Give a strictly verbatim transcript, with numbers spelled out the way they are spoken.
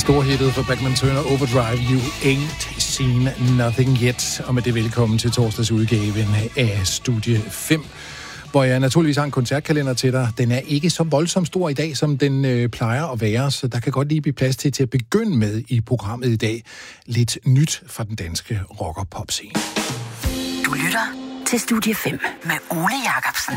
Storhittet for Bachman Turner Overdrive, You Ain't Seen Nothing Yet. Og med det velkommen til torsdags udgaven af Studie fem, hvor jeg naturligvis har en koncertkalender til dig. Den er ikke så voldsomt stor i dag, som den øh, plejer at være, så der kan godt lige blive plads til til at begynde med i programmet i dag. Lidt nyt fra den danske rock- og pop-scene. Du lytter til Studie fem med Ole Jacobsen.